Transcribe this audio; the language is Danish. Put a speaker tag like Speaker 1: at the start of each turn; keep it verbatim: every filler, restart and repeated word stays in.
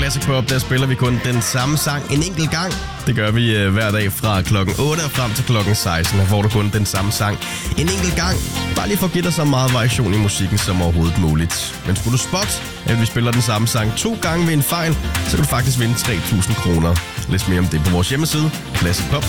Speaker 1: Classic Pop, der spiller vi kun den samme sang en enkelt gang. Det gør vi øh, hver dag fra klokken otte og frem til klokken seksten. Her får du kun den samme sang en enkelt gang. Bare lige for at give dig så meget variation i musikken som overhovedet muligt. Men skulle du spotte, at vi spiller den samme sang to gange ved en fejl, så kan du faktisk vinde tre tusind kroner. Læs mere om det på vores hjemmeside, classic pop